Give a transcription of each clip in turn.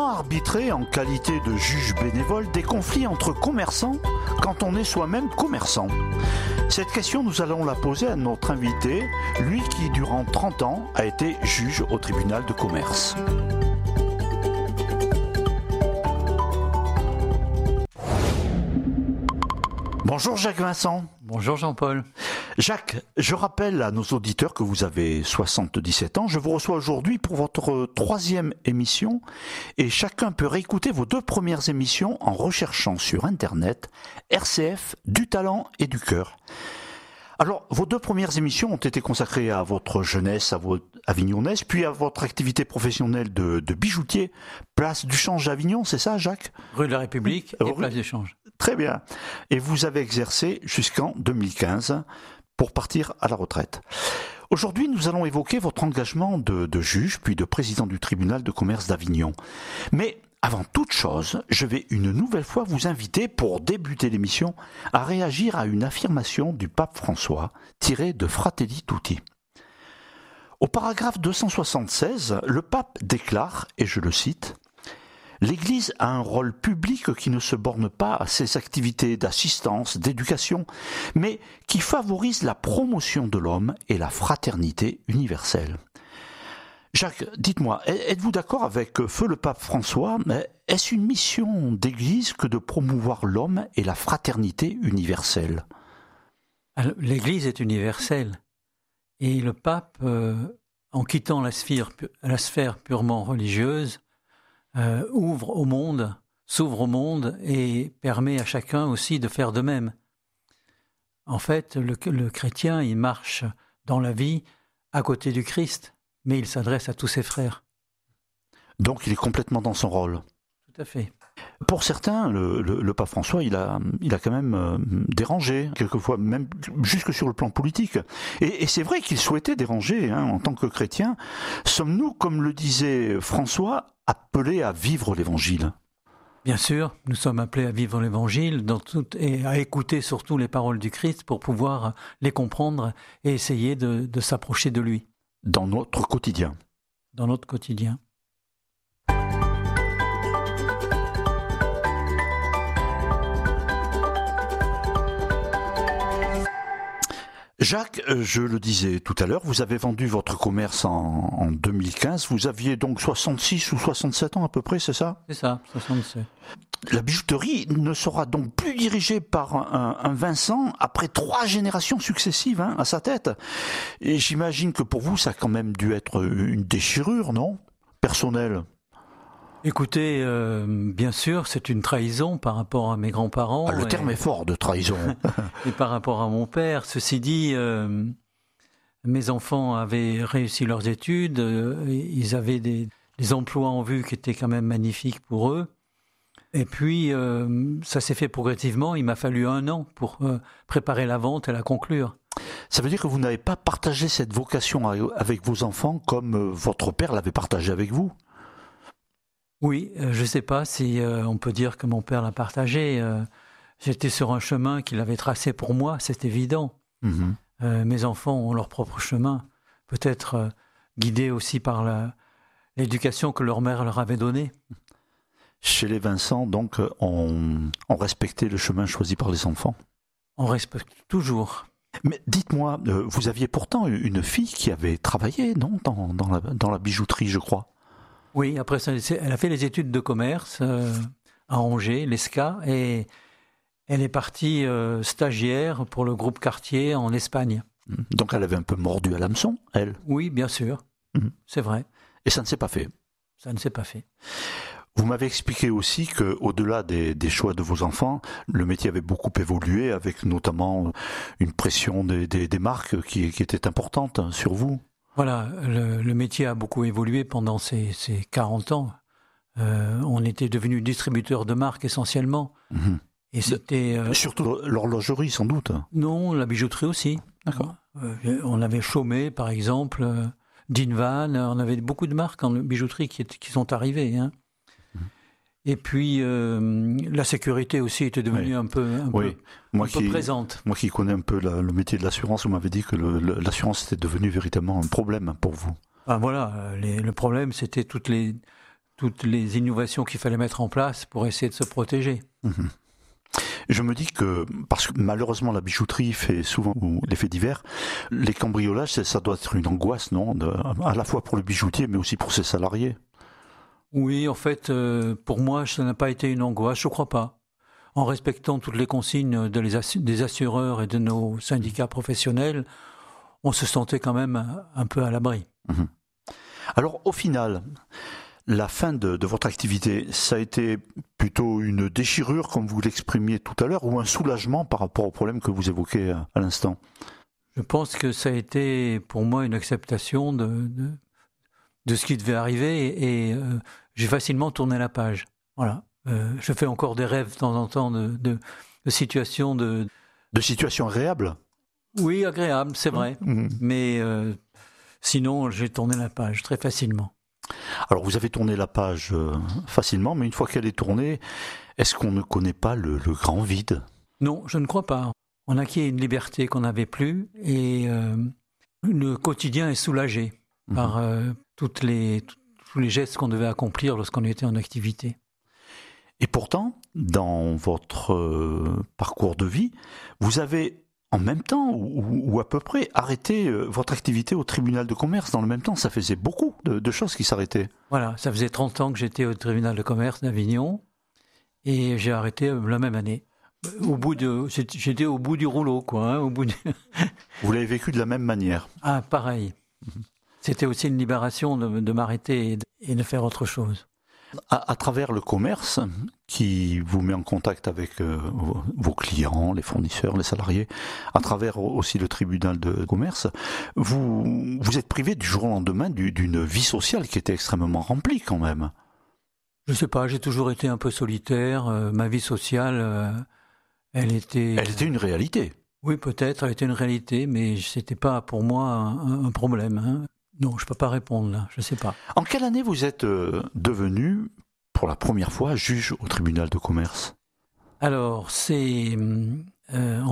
Comment arbitrer en qualité de juge bénévole des conflits entre commerçants quand on est soi-même commerçant ? Cette question, nous allons la poser à notre invité, lui qui durant 30 ans a été juge au tribunal de commerce. Bonjour Jacques Vincent. Bonjour Jean-Paul. Jacques, je rappelle à nos auditeurs que vous avez 77 ans. Je vous reçois aujourd'hui pour votre 3e émission et chacun peut réécouter vos 2 premières émissions en recherchant sur Internet RCF du talent et du cœur. Alors, vos 2 premières émissions ont été consacrées à votre jeunesse, à votre avignonnaise, puis à votre activité professionnelle de bijoutier, place du Change à Avignon, c'est ça Jacques ? Rue de la République et place du Change. Très bien. Et vous avez exercé jusqu'en 2015 pour partir à la retraite. Aujourd'hui, nous allons évoquer votre engagement de juge, puis de président du tribunal de commerce d'Avignon. Mais avant toute chose, je vais une nouvelle fois vous inviter, pour débuter l'émission, à réagir à une affirmation du pape François, tirée de Fratelli Tutti. Au paragraphe 276, le pape déclare, et je le cite, « L'Église a un rôle public qui ne se borne pas à ses activités d'assistance, d'éducation, mais qui favorise la promotion de l'homme et la fraternité universelle. » Jacques, dites-moi, êtes-vous d'accord avec feu le pape François ? Est-ce une mission d'Église que de promouvoir l'homme et la fraternité universelle ? Alors, l'Église est universelle et le pape, en quittant la sphère purement religieuse, s'ouvre au monde et permet à chacun aussi de faire de même. En fait, le chrétien, il marche dans la vie à côté du Christ, mais il s'adresse à tous ses frères. Donc il est complètement dans son rôle. Tout à fait. Pour certains, le pape François, il a quand même dérangé, quelquefois même jusque sur le plan politique. Et c'est vrai qu'il souhaitait déranger, en tant que chrétien. Sommes-nous, comme le disait François, appelés à vivre l'Évangile ? Bien sûr, nous sommes appelés à vivre l'Évangile et à écouter surtout les paroles du Christ pour pouvoir les comprendre et essayer de s'approcher de lui. Dans notre quotidien. Dans notre quotidien. Jacques, je le disais tout à l'heure, vous avez vendu votre commerce en 2015. Vous aviez donc 66 ou 67 ans à peu près, c'est ça ? C'est ça, 67. La bijouterie ne sera donc plus dirigée par un Vincent après 3 générations successives à sa tête. Et j'imagine que pour vous, ça a quand même dû être une déchirure, non ? Personnelle. Écoutez, bien sûr, c'est une trahison par rapport à mes grands-parents. Le terme est fort, de trahison. Et par rapport à mon père. Ceci dit, mes enfants avaient réussi leurs études, ils avaient des emplois en vue qui étaient quand même magnifiques pour eux. Et puis, ça s'est fait progressivement. Il m'a fallu 1 an pour préparer la vente et la conclure. Ça veut dire que vous n'avez pas partagé cette vocation avec vos enfants comme votre père l'avait partagé avec vous ? Oui, je ne sais pas si on peut dire que mon père l'a partagé. J'étais sur un chemin qu'il avait tracé pour moi, c'est évident. Mm-hmm. Mes enfants ont leur propre chemin, peut-être guidés aussi par l'éducation que leur mère leur avait donnée. Chez les Vincent, donc, on respectait le chemin choisi par les enfants ? On respecte toujours. Mais dites-moi, vous aviez pourtant une fille qui avait travaillé, non, dans la bijouterie, je crois ? Oui, après ça, elle a fait les études de commerce à Angers, l'ESCA, et elle est partie stagiaire pour le groupe Cartier en Espagne. Donc elle avait un peu mordu à l'hameçon, elle ? Oui, bien sûr, c'est vrai. Et ça ne s'est pas fait ? Ça ne s'est pas fait. Vous m'avez expliqué aussi qu'au-delà des choix de vos enfants, le métier avait beaucoup évolué, avec notamment une pression des marques qui était importante sur vous. Voilà, le métier a beaucoup évolué pendant ces 40 ans. On était devenu distributeur de marques essentiellement. Mmh. Et c'était surtout l'horlogerie, sans doute. Non, la bijouterie aussi. D'accord. On avait Chaumet, par exemple, Dinvan. On avait beaucoup de marques en bijouterie qui sont arrivées. Hein. Mmh. Et puis, la sécurité aussi était devenue un peu présente. Moi qui connais un peu le métier de l'assurance, vous m'avez dit que l'assurance était devenue véritablement un problème pour vous. Ah, voilà, le problème, c'était toutes les toutes les innovations qu'il fallait mettre en place pour essayer de se protéger. Mhm. Je me dis que, parce que malheureusement la bijouterie fait souvent les faits divers, les cambriolages, ça doit être une angoisse, non, à la fois pour le bijoutier, mais aussi pour ses salariés. Oui, en fait, pour moi, ça n'a pas été une angoisse, je crois pas. En respectant toutes les consignes des assureurs et de nos syndicats professionnels, on se sentait quand même un peu à l'abri. Mmh. Alors, au final, la fin de votre activité, ça a été plutôt une déchirure, comme vous l'exprimiez tout à l'heure, ou un soulagement par rapport au problème que vous évoquez à l'instant? Je pense que ça a été pour moi une acceptation de ce qui devait arriver et j'ai facilement tourné la page. Voilà. Je fais encore des rêves de temps en temps de situations De situations agréables? Oui, agréables, c'est vrai. Mmh. Mais sinon, j'ai tourné la page très facilement. Alors, vous avez tourné la page facilement, mais une fois qu'elle est tournée, est-ce qu'on ne connaît pas le grand vide? Non, je ne crois pas. On a acquis une liberté qu'on n'avait plus et le quotidien est soulagé par tous les gestes qu'on devait accomplir lorsqu'on était en activité. Et pourtant, dans votre parcours de vie, vous avez en même temps, ou à peu près, arrêté votre activité au tribunal de commerce. Dans le même temps, ça faisait beaucoup de choses qui s'arrêtaient. Voilà, ça faisait 30 ans que j'étais au tribunal de commerce d'Avignon et j'ai arrêté la même année. J'étais au bout du rouleau, quoi. Hein, Vous l'avez vécu de la même manière? Ah, pareil. C'était aussi une libération de m'arrêter et de faire autre chose. À travers le commerce, qui vous met en contact avec vos clients, les fournisseurs, les salariés, à travers aussi le tribunal de commerce, vous êtes privé du jour au lendemain d'une vie sociale qui était extrêmement remplie quand même. Je sais pas, j'ai toujours été un peu solitaire. Ma vie sociale, elle était... Elle était une réalité. Oui, peut-être, elle était une réalité, mais c'était pas pour moi un problème. Hein. Non, je peux pas répondre là, je sais pas. En quelle année vous êtes devenu, pour la première fois, juge au tribunal de commerce? Alors, c'est en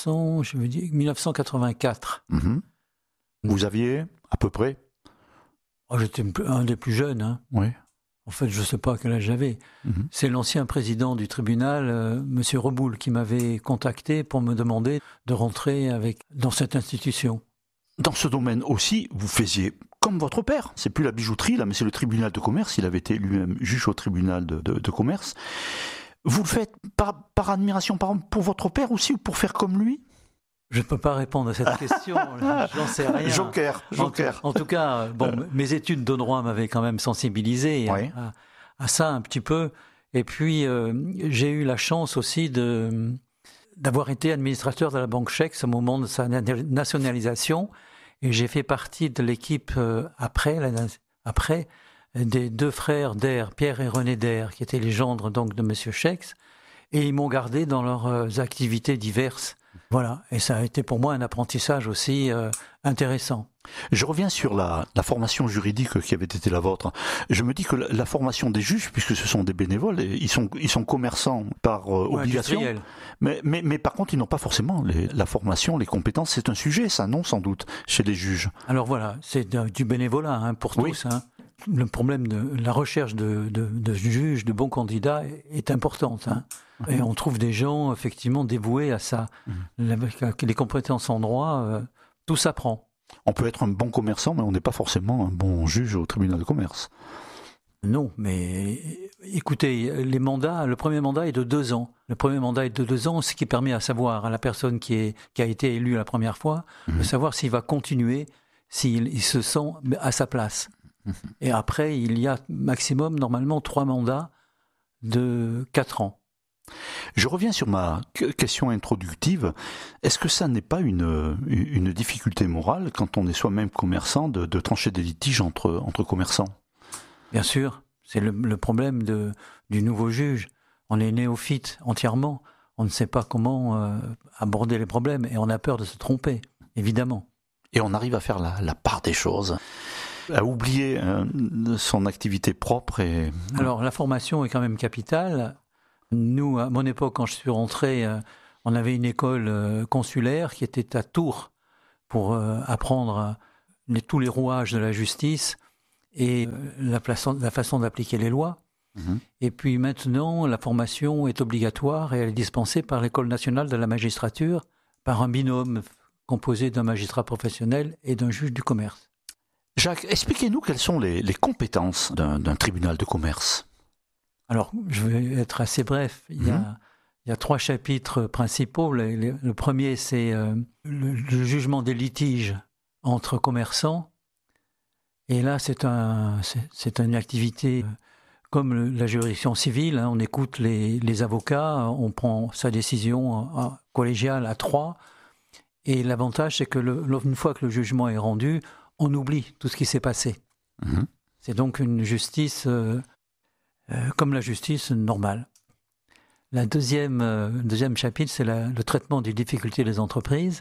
1984. Mmh. Vous aviez, à peu près? Oh, j'étais un des plus jeunes. Hein. Oui. En fait, je sais pas quel âge j'avais. C'est l'ancien président du tribunal, Monsieur Reboul, qui m'avait contacté pour me demander de rentrer dans cette institution. Dans ce domaine aussi, vous faisiez comme votre père. C'est plus la bijouterie, là, mais c'est le tribunal de commerce. Il avait été lui-même juge au tribunal de commerce. Vous le faites par admiration pour votre père aussi, ou pour faire comme lui? Je ne peux pas répondre à cette question, j'en sais rien. Joker. En tout cas, bon, mes études de droit m'avaient quand même sensibilisé à ça un petit peu. Et puis, j'ai eu la chance aussi d'avoir été administrateur de la Banque Tchèque au moment de sa nationalisation. Et j'ai fait partie de l'équipe après des deux frères Der, Pierre et René Der, qui étaient les gendres donc de Monsieur Schex. Et ils m'ont gardé dans leurs activités diverses. Voilà, et ça a été pour moi un apprentissage aussi intéressant. Je reviens sur la formation juridique qui avait été la vôtre. Je me dis que la formation des juges, puisque ce sont des bénévoles, ils sont commerçants par obligation, mais par contre ils n'ont pas forcément la formation, les compétences. C'est un sujet, ça, non, sans doute, chez les juges. Alors voilà, c'est du bénévolat pour tous. Hein. Le problème de la recherche de juges, de bons candidats est importante. Hein. Et on trouve des gens effectivement dévoués à ça. Avec les compétences en droit, tout s'apprend. On peut être un bon commerçant, mais on n'est pas forcément un bon juge au tribunal de commerce. Non, mais écoutez, le premier mandat est de 2 ans. Le premier mandat est de 2 ans, ce qui permet à savoir à la personne qui a été élue la première fois, de savoir s'il va continuer, s'il se sent à sa place. Et après, il y a maximum, normalement, 3 mandats de 4 ans. Je reviens sur ma question introductive. Est-ce que ça n'est pas une difficulté morale, quand on est soi-même commerçant, de trancher des litiges entre commerçants? Bien sûr, c'est le problème du nouveau juge. On est néophyte entièrement. On ne sait pas comment aborder les problèmes et on a peur de se tromper, évidemment. Et on arrive à faire la part des choses, à oublier son activité propre. Alors, la formation est quand même capitale. Nous, à mon époque, quand je suis rentré, on avait une école consulaire qui était à Tours pour apprendre tous les rouages de la justice. et la façon d'appliquer les lois. Et puis maintenant, la formation est obligatoire et elle est dispensée par l'École nationale de la magistrature, par un binôme composé d'un magistrat professionnel et d'un juge du commerce. Jacques, expliquez-nous quelles sont les compétences d'un tribunal de commerce. Alors, je vais être assez bref. Il y a 3 chapitres principaux. Le premier, c'est le jugement des litiges entre commerçants. Et là, c'est une activité comme la juridiction civile. On écoute les avocats, on prend sa décision collégiale à 3. Et l'avantage, c'est que une fois que le jugement est rendu, on oublie tout ce qui s'est passé. C'est donc une justice comme la justice normale. Le deuxième chapitre, c'est le traitement des difficultés des entreprises.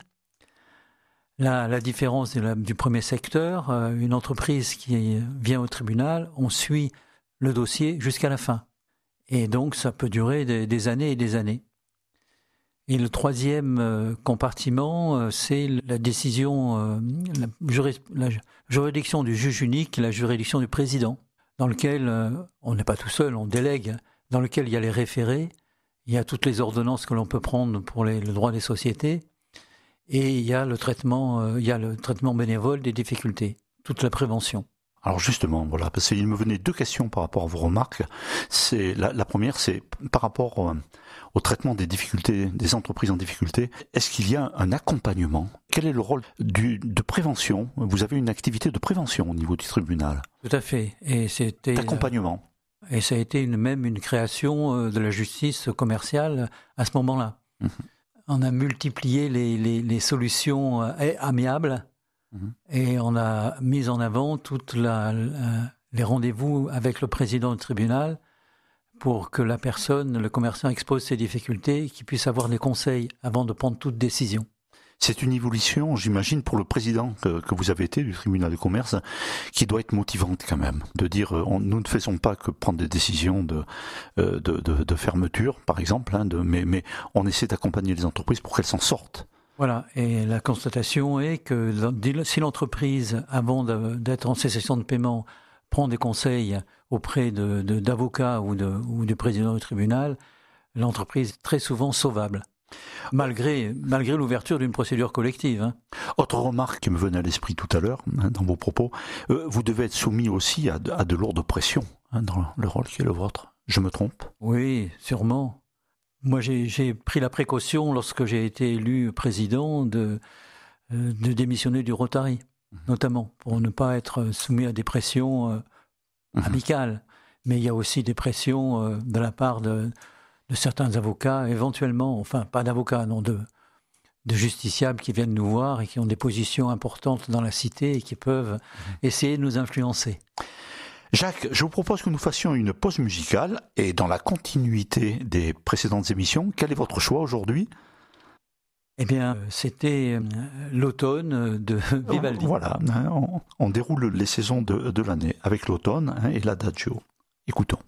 La différence du premier secteur, une entreprise qui vient au tribunal, on suit le dossier jusqu'à la fin. Et donc, ça peut durer des années et des années. Et le troisième compartiment, c'est la décision, la juridiction du juge unique, la juridiction du président, dans lequel on n'est pas tout seul, on délègue, dans lequel il y a les référés, il y a toutes les ordonnances que l'on peut prendre pour le droit des sociétés, et il y a le traitement bénévole des difficultés, toute la prévention. Alors justement, voilà, parce qu'il me venait 2 questions par rapport à vos remarques. La première, c'est par rapport au traitement des difficultés, des entreprises en difficulté. Est-ce qu'il y a un accompagnement ? Quel est le rôle de prévention ? Vous avez une activité de prévention au niveau du tribunal. Tout à fait. Et c'était d'accompagnement. Et ça a été même une création de la justice commerciale à ce moment-là. On a multiplié les solutions amiables. Et on a mis en avant toutes les rendez-vous avec le président du tribunal pour que la personne, le commerçant, expose ses difficultés et qu'il puisse avoir des conseils avant de prendre toute décision. C'est une évolution, j'imagine, pour le président que vous avez été du tribunal de commerce, qui doit être motivante quand même. De dire, nous ne faisons pas que prendre des décisions de fermeture, par exemple, mais on essaie d'accompagner les entreprises pour qu'elles s'en sortent. Voilà, et la constatation est que si l'entreprise, avant d'être en cessation de paiement, prend des conseils auprès d'avocats ou du président du tribunal, l'entreprise est très souvent sauvable, malgré l'ouverture d'une procédure collective. Autre remarque qui me venait à l'esprit tout à l'heure, dans vos propos, vous devez être soumis aussi à de lourdes pressions dans le rôle qui est le vôtre. Je me trompe ? Oui, sûrement. Moi, j'ai pris la précaution, lorsque j'ai été élu président, de démissionner du Rotary, notamment, pour ne pas être soumis à des pressions amicales. Mais il y a aussi des pressions de la part de certains avocats, éventuellement, enfin, pas d'avocats, non, de justiciables qui viennent nous voir et qui ont des positions importantes dans la cité et qui peuvent essayer de nous influencer. Jacques, je vous propose que nous fassions une pause musicale et dans la continuité des précédentes émissions, quel est votre choix aujourd'hui ? Eh bien, c'était l'automne de Vivaldi. Voilà, on déroule les saisons de l'année avec l'automne et l'adagio. Écoutons.